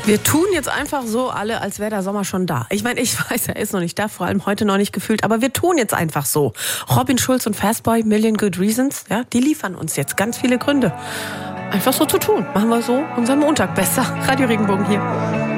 Wir tun jetzt einfach so alle, als wäre der Sommer schon da. Ich meine, ich weiß, er ist noch nicht da, vor allem heute noch nicht gefühlt, aber wir tun jetzt einfach so. Robin Schulz und Fastboy, Million Good Reasons, ja, die liefern uns jetzt ganz viele Gründe. Einfach so zu tun. Machen wir so unseren Montag besser. Radio Regenbogen hier.